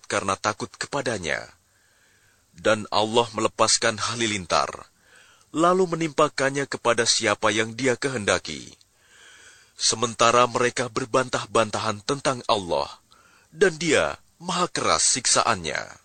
karena takut kepadanya. Dan Allah melepaskan halilintar, lalu menimpakannya kepada siapa yang Dia kehendaki. Sementara mereka berbantah-bantahan tentang Allah, dan Dia maha keras siksaannya.